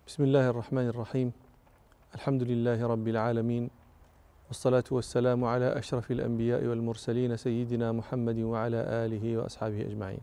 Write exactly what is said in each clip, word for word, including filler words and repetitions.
بسم الله الرحمن الرحيم. الحمد لله رب العالمين، والصلاة والسلام على أشرف الأنبياء والمرسلين سيدنا محمد وعلى آله وأصحابه أجمعين.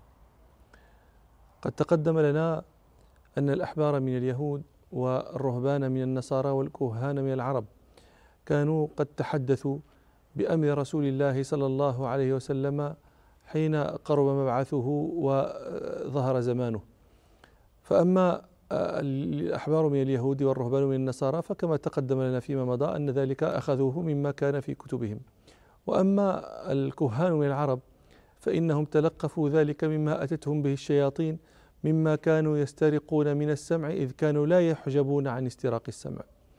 قد تقدم لنا أن الأحبار من اليهود والرهبان من النصارى والكهان من العرب كانوا قد تحدثوا بأمر رسول الله صلى الله عليه وسلم حين قرب مبعثه وظهر زمانه. فأما الأحبار من اليهود والرهبان من النصارى فكما تقدم لنا فيما مضى أن ذلك أخذوه مما كان في كتبهم، وأما الكهان من العرب فإنهم تلقفوا ذلك مما أتتهم به الشياطين مما كانوا يسترقون من السمع، إذ كانوا لا يحجبون عن استراق السمع،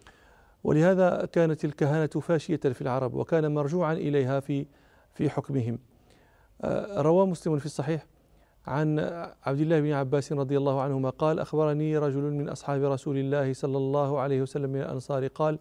ولهذا كانت الكهانة فاشية في العرب وكان مرجوعا إليها في في حكمهم. روى مسلم في الصحيح عن عبد الله بن عباس رضي الله عنهما قال: أخبرني رجل من أصحاب رسول الله صلى الله عليه وسلم من الأنصار قال: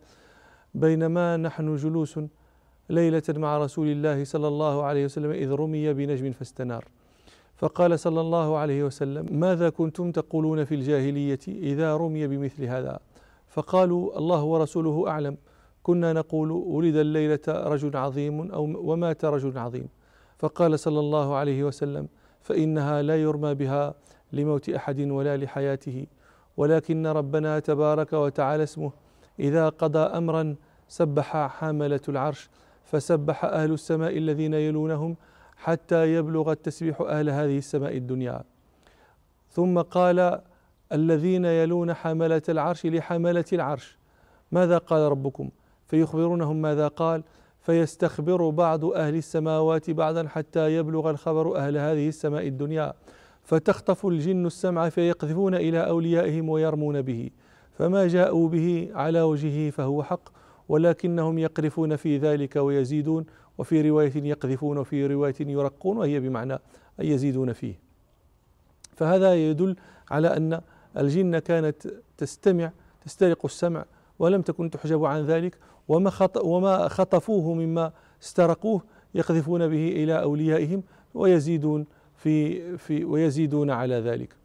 بينما نحن جلوس ليلة مع رسول الله صلى الله عليه وسلم إذ رمي بنجم فاستنار، فقال صلى الله عليه وسلم: ماذا كنتم تقولون في الجاهلية إذا رمي بمثل هذا؟ فقالوا: الله ورسوله أعلم، كنا نقول ولد الليلة رجل عظيم أو ومات رجل عظيم. فقال صلى الله عليه وسلم: فإنها لا يرمى بها لموت أحد ولا لحياته، ولكن ربنا تبارك وتعالى اسمه إذا قضى أمرا سبح حاملة العرش، فسبح أهل السماء الذين يلونهم حتى يبلغ التسبيح أهل هذه السماء الدنيا. ثم قال: الذين يلون حملة العرش لحملة العرش ماذا قال ربكم؟ فيخبرونهم ماذا قال، فيستخبر بعض أهل السماوات بعضا حتى يبلغ الخبر أهل هذه السماء الدنيا، فتخطف الجن السمع فيقذفون إلى أوليائهم ويرمون به، فما جاءوا به على وجهه فهو حق، ولكنهم يقذفون في ذلك ويزيدون، وفي رواية يقذفون وفي رواية يرقون، وهي بمعنى أن يزيدون فيه. فهذا يدل على أن الجن كانت تستمع تسترق السمع ولم تكن تحجب عن ذلك، وما وما خطفوه مما استرقوه يقذفون به إلى أوليائهم ويزيدون في في ويزيدون على ذلك.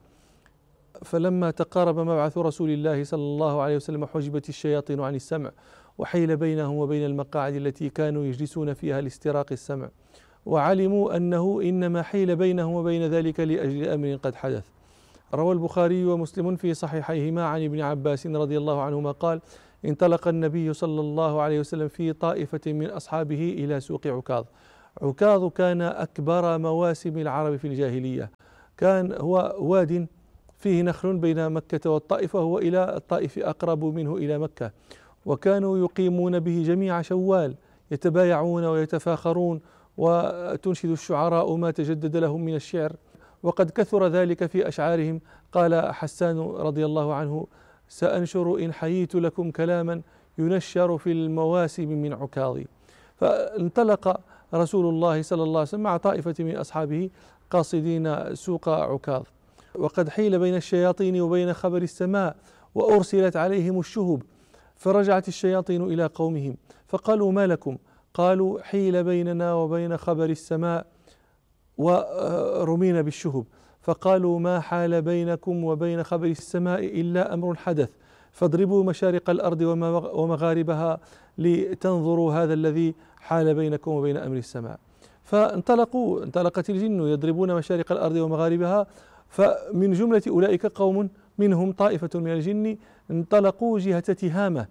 فلما تقارب مبعث رسول الله صلى الله عليه وسلم حجبت الشياطين عن السمع، وحيل بينهم وبين المقاعد التي كانوا يجلسون فيها لاستراق السمع، وعلموا أنه إنما حيل بينهم وبين ذلك لأجل أمر قد حدث. روى البخاري ومسلم في صحيحيهما عن ابن عباس رضي الله عنهما قال: انطلق النبي صلى الله عليه وسلم في طائفة من أصحابه إلى سوق عكاظ. عكاظ كان أكبر مواسم العرب في الجاهلية، كان هو واد فيه نخل بين مكة والطائف، وهو إلى الطائف أقرب منه إلى مكة، وكانوا يقيمون به جميع شوال يتبايعون ويتفاخرون، وتنشد الشعراء ما تجدد لهم من الشعر، وقد كثر ذلك في أشعارهم. قال حسان رضي الله عنه: سأنشر إن حييت لكم كلاما ينشر في المواسم من عكاظ. فانطلق رسول الله صلى الله عليه وسلم مع طائفة من أصحابه قاصدين سوق عكاظ، وقد حيل بين الشياطين وبين خبر السماء، وأرسلت عليهم الشهب. فرجعت الشياطين إلى قومهم فقالوا: ما لكم؟ قالوا: حيل بيننا وبين خبر السماء ورمينا بالشهب. فقالوا: ما حال بينكم وبين خبر السماء إلا أمر حدث، فاضربوا مشارق الأرض ومغاربها لتنظروا هذا الذي حال بينكم وبين أمر السماء. فانطلقوا انطلقت الجن يضربون مشارق الأرض ومغاربها، فمن جملة أولئك قوم منهم طائفة من الجن انطلقوا جهة تهامة،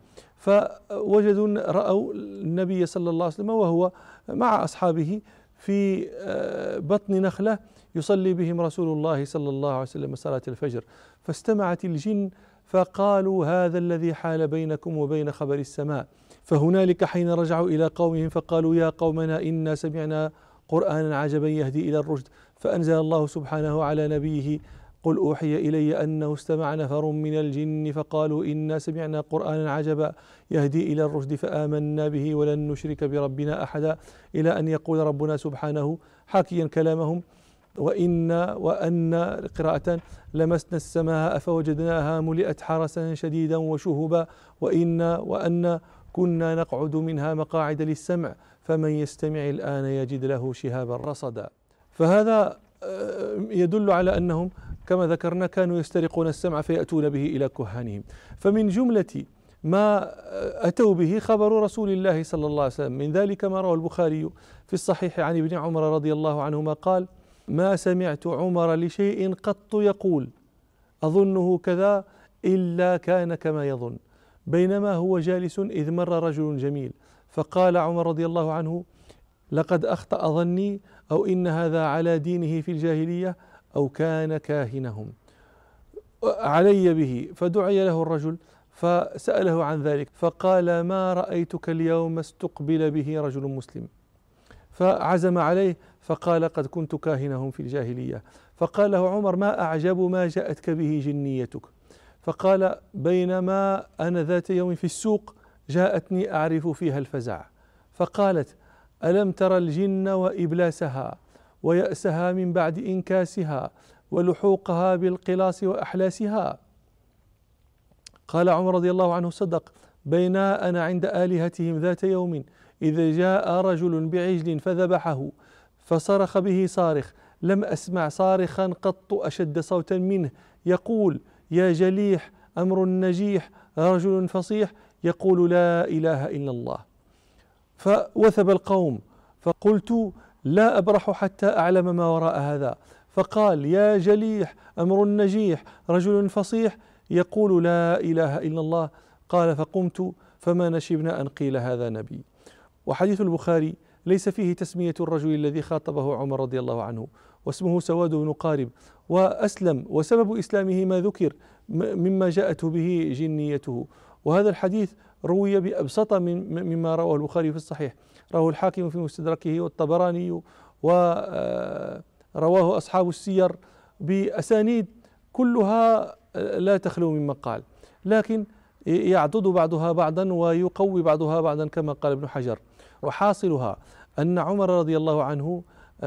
فوجدوا رأوا النبي صلى الله عليه وسلم وهو مع أصحابه في بطن نخلة يصلي بهم رسول الله صلى الله عليه وسلم صلاة الفجر، فاستمعت الجن فقالوا: هذا الذي حال بينكم وبين خبر السماء. فهنالك حين رجعوا إلى قومهم فقالوا: يا قومنا إنا سمعنا قرآنا عجبا يهدي إلى الرشد، فأنزل الله سبحانه على نبيه: قل أوحي إلي أنه استمع نفر من الجن فقالوا إنا سمعنا قرآنا عجبا يهدي إلى الرشد فآمنا به ولن نشرك بربنا أحدا، إلى أن يقول ربنا سبحانه حاكيا كلامهم: وإنا وأن قراءة لمسنا السماء فوجدناها ملئت حرسا شديدا وشهبا، وإنا وأن كنا نقعد منها مقاعد للسمع فمن يستمع الآن يجد له شهابا رصدا. فهذا يدل على أنهم كما ذكرنا كانوا يسترقون السمع فيأتون به إلى كهانهم. فمن جملة ما أتوا به خبر رسول الله صلى الله عليه وسلم، من ذلك ما رواه البخاري في الصحيح عن ابن عمر رضي الله عنهما قال: ما سمعت عمر لشيء قط يقول أظنه كذا إلا كان كما يظن، بينما هو جالس إذ مر رجل جميل فقال عمر رضي الله عنه: لقد أخطأ ظني، أو إن هذا على دينه في الجاهلية، أو كان كاهنهم، علي به. فدعي له الرجل فسأله عن ذلك فقال: ما رأيتك اليوم استقبل به رجل مسلم. فعزم عليه فقال: قد كنت كاهنهم في الجاهلية. فقال له عمر: ما أعجب ما جاءتك به جنيتك. فقال: بينما أنا ذات يوم في السوق جاءتني أعرف فيها الفزع، فقالت: ألم ترى الجن وإبلاسها ويأسها من بعد إنكاسها ولحوقها بالقلاص وأحلاسها؟ قال عمر رضي الله عنه: صدق، بينا أنا عند آلهتهم ذات يوم إذا جاء رجل بعجل فذبحه فصرخ به صارخ، لم أسمع صارخا قط أشد صوتا منه، يقول: يا جليح أمر نجيح رجل فصيح يقول لا إله إلا الله. فوثب القوم، فقلت: لا أبرح حتى أعلم ما وراء هذا. فقال: يا جليح أمر نجيح رجل فصيح يقول لا إله إلا الله. قال: فقمت فما نشبنا أن قيل هذا نبي. وحديث البخاري ليس فيه تسمية الرجل الذي خاطبه عمر رضي الله عنه، واسمه سواد بن قارب، وأسلم، وسبب إسلامه ما ذكر مما جاءته به جنيته. وهذا الحديث روي بأبسط من مما رواه البخاري في الصحيح، رواه الحاكم في مستدركه والطبراني، ورواه أصحاب السير بأسانيد كلها لا تخلو من مقال، لكن يعضد بعضها بعضا ويقوي بعضها بعضا كما قال ابن حجر. وحاصلها أن عمر رضي الله عنه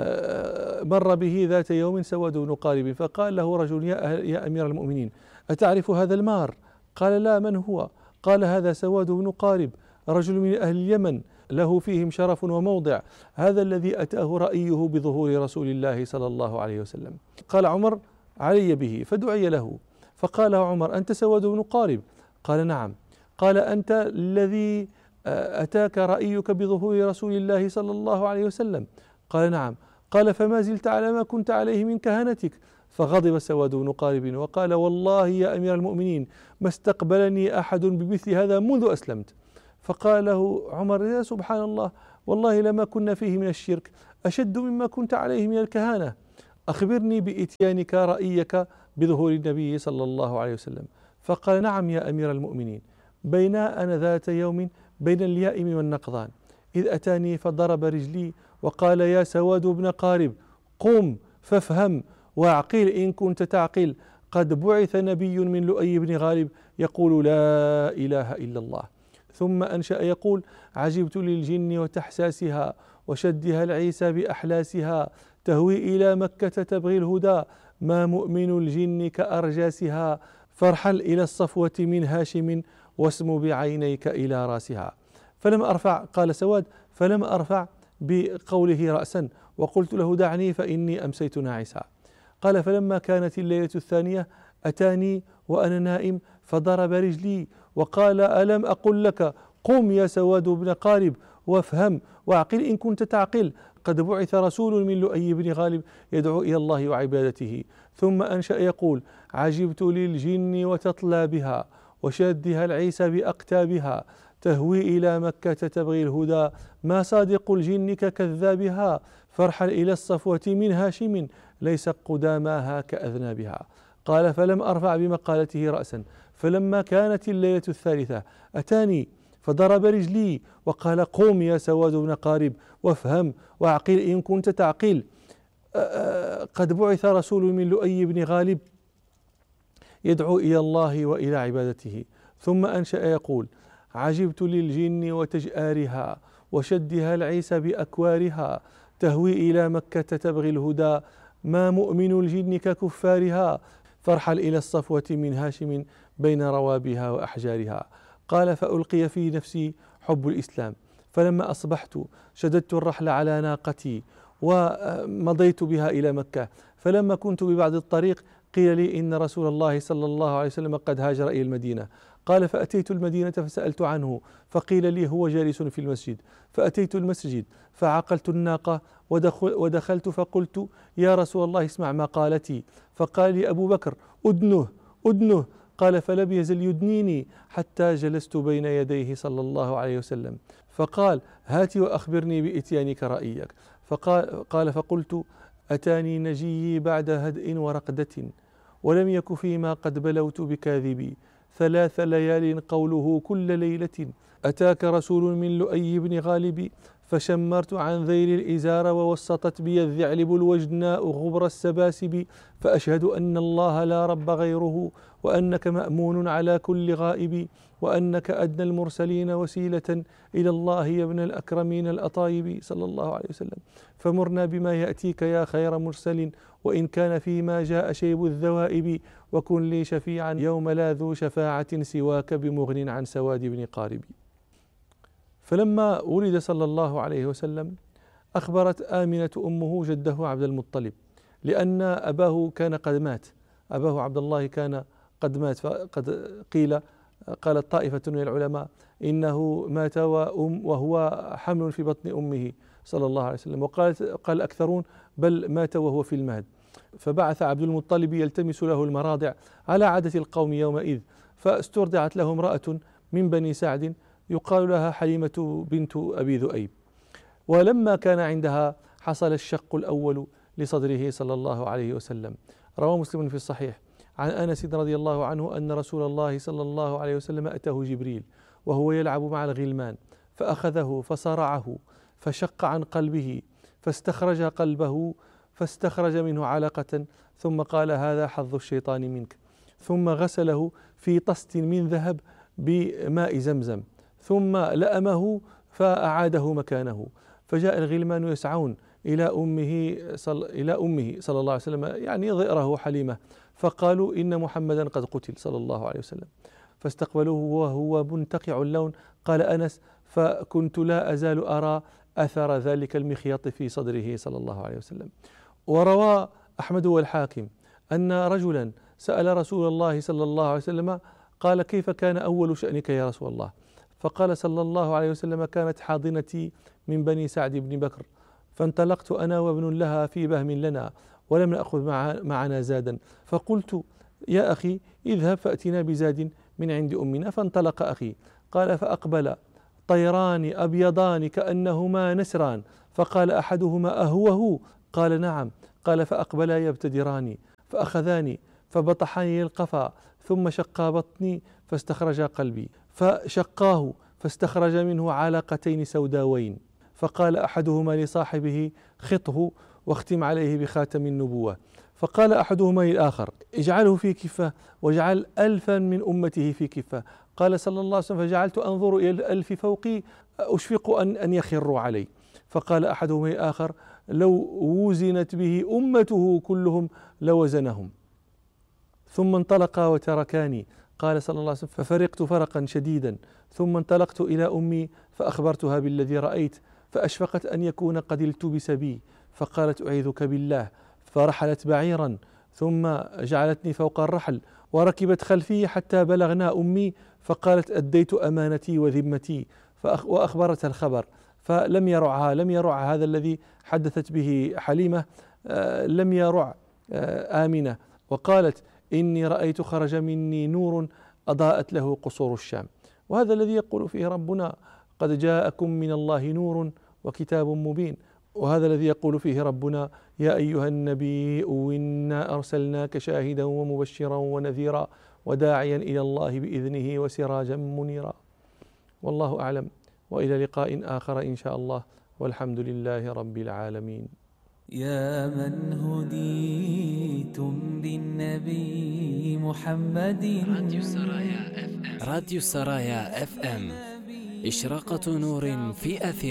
مر به ذات يوم سواد بن قارب، فقال له رجل: يا أمير المؤمنين، أتعرف هذا المار؟ قال: لا، من هو؟ قال: هذا سواد بن قارب، رجل من أهل اليمن له فيهم شرف وموضع، هذا الذي أتاه رأيه بظهور رسول الله صلى الله عليه وسلم. قال عمر: علي به. فدعي له فقال عمر: أنت سواد بن قارب؟ قال: نعم. قال: أنت الذي أتاك رأيك بظهور رسول الله صلى الله عليه وسلم؟ قال: نعم. قال: فما زلت على ما كنت عليه من كهنتك؟ فغضب سواد بن قارب وقال: والله يا أمير المؤمنين ما استقبلني أحد بمثل هذا منذ أسلمت. فقال له عمر: يا سبحان الله، والله لما كنا فيه من الشرك أشد مما كنت عليه من الكهانة، أخبرني بإتيانك رأيك بظهور النبي صلى الله عليه وسلم. فقال: نعم يا أمير المؤمنين، بينا أنا ذات يوم بين اليائم والنقضان إذ أتاني فضرب رجلي وقال: يا سواد بن قارب، قم فافهم واعقل إن كنت تعقل، قد بعث نبي من لؤي بن غالب يقول لا إله إلا الله. ثم أنشأ يقول: عجبت للجن وتحساسها وشدها العيسى بأحلاسها، تهوي إلى مكة تبغي الهدى، ما مؤمن الجن كأرجاسها، فارحل إلى الصفوة من هاشم واسم بعينيك إلى راسها. فلم أرفع، قال سواد: فلم أرفع بقوله رأسا، وقلت له: دعني فإني أمسيت ناعسا. قال: فلما كانت الليلة الثانية أتاني وأنا نائم فضرب رجلي وقال: ألم أقل لك قم يا سواد بن قارب وافهم واعقل إن كنت تعقل، قد بعث رسول من لؤي بن غالب يدعو إلى الله وعبادته. ثم أنشأ يقول: عجبت للجن وتطلى بها وشدها العيسى بأقتابها، تهوي إلى مكة تبغي الهدى، ما صادق الجن ككذابها، فارحل إلى الصفوة من هاشم ليس قداماها كأذنابها. قال: فلم أرفع بمقالته رأسا، فلما كانت الليلة الثالثة أتاني فضرب رجلي وقال: قوم يا سواد بن قارب وافهم واعقل إن كنت تعقل، قد بعث رسول من لؤي بن غالب يدعو إلى الله وإلى عبادته. ثم أنشأ يقول: عجبت للجن وتجآرها وشدها العيسى بأكوارها، تهوي إلى مكة تبغي الهدى، ما مؤمن الجن ككفارها، فارحل إلى الصفوة من هاشم بين روابها وأحجارها. قال: فألقي في نفسي حب الإسلام، فلما أصبحت شددت الرحل على ناقتي ومضيت بها إلى مكة، فلما كنت ببعض الطريق قيل لي إن رسول الله صلى الله عليه وسلم قد هاجر إلى المدينة. قال فأتيت المدينة فسألت عنه فقيل لي هو جالس في المسجد. فأتيت المسجد فعقلت الناقة ودخل ودخلت فقلت يا رسول الله اسمع ما قالتي. فقال لي أبو بكر أدنه أدنه. قال فلم يزل يدنيني حتى جلست بين يديه صلى الله عليه وسلم. فقال هات وأخبرني بإتيانك رأيك. فقال قال فقلت أتاني نجيي بعد هدء ورقدة ولم يك فيما قد بلوت بكاذبي ثلاث ليال قوله كل ليلة أتاك رسول من لؤي بن غالب فشمرت عن ذيل الإزار ووسطت بي الذعلب الوجناء غبر السباسب فأشهد أن الله لا رب غيره وأنك مأمون على كل غائب وأنك أدنى المرسلين وسيلة إلى الله يا ابن الأكرمين الأطايب صلى الله عليه وسلم. فمرنا بما يأتيك يا خير مرسل وإن كان فيما جاء شيب الذوائب وكن لي شفيعا يوم لا ذو شفاعة سواك بمغن عن سواد بن قارب. فلما ولد صلى الله عليه وسلم أخبرت آمنة أمه جده عبد المطلب لأن أباه كان قد مات، أباه عبد الله كان قد مات. فقد قيل قالت طائفة من العلماء إنه مات وهو حمل في بطن أمه صلى الله عليه وسلم، وقالت قال الأكثرون بل مات وهو في المهد. فبعث عبد المطلب يلتمس له المراضع على عادة القوم يومئذ، فاسترضعت له امرأة من بني سعد يقال لها حليمة بنت أبي ذؤيب. ولما كان عندها حصل الشق الأول لصدره صلى الله عليه وسلم. روى مسلم في الصحيح عن أنس رضي الله عنه أن رسول الله صلى الله عليه وسلم أتاه جبريل وهو يلعب مع الغلمان فأخذه فصرعه فشق عن قلبه فاستخرج قلبه فاستخرج منه علقة ثم قال هذا حظ الشيطان منك، ثم غسله في طست من ذهب بماء زمزم ثم لأمه فأعاده مكانه. فجاء الغلمان يسعون إلى أمه صل... إلى أمه صلى الله عليه وسلم يعني ضئره حليمة، فقالوا إن محمدا قد قتل صلى الله عليه وسلم. فاستقبلوه وهو منتقع اللون. قال أنس فكنت لا أزال أرى أثر ذلك المخيط في صدره صلى الله عليه وسلم. وروى أحمد والحاكم أن رجلا سأل رسول الله صلى الله عليه وسلم قال كيف كان أول شأنك يا رسول الله؟ فقال صلى الله عليه وسلم كانت حاضنتي من بني سعد بن بكر فانطلقت أنا وابن لها في بهم لنا ولم نأخذ مع معنا زادا، فقلت يا أخي اذهب فأتنا بزاد من عند أمنا. فانطلق أخي. قال فأقبل طيران أبيضان كأنهما نسران فقال أحدهما أهوه؟ قال نعم. قال فأقبلا يبتدراني فأخذاني فبطحاني القفا ثم شقا بطني فاستخرجا قلبي فشقاه فاستخرج منه علقتين سوداوين فقال أحدهما لصاحبه خطه واختم عليه بخاتم النبوة. فقال أحدهما للآخر اجعله في كفة واجعل ألفا من أمته في كفة. قال صلى الله عليه وسلم فجعلت أنظر إلى الألف فوقي أشفق أن, أن يخروا علي. فقال أحدهما للآخر لو وزنت به أمته كلهم لوزنهم. ثم انطلقا وتركاني. قال صلى الله عليه وسلم ففرقت فرقا شديدا ثم انطلقت إلى أمي فأخبرتها بالذي رأيت فأشفقت أن يكون قد التبس بي فقالت أعيذك بالله. فرحلت بعيرا ثم جعلتني فوق الرحل وركبت خلفي حتى بلغنا أمي فقالت أديت أمانتي وذمتي وأخبرتها الخبر. فلم يرعها لم يرع هذا الذي حدثت به حليمة لم يرع آمنة، وقالت إني رأيت خرج مني نور أضاءت له قصور الشام. وهذا الذي يقول فيه ربنا قد جاءكم من الله نور وكتاب مبين. وهذا الذي يقول فيه ربنا يا أيها النبي إنا أرسلناك شاهدا ومبشرا ونذيرا وداعيا إلى الله بإذنه وسراجا منيرا. والله أعلم، وإلى لقاء آخر إن شاء الله، والحمد لله رب العالمين. يا من هديتم بالنبي محمد. راديو سرايا اف ام. راديو سرايا اف ام، إشراقة نور في أثير.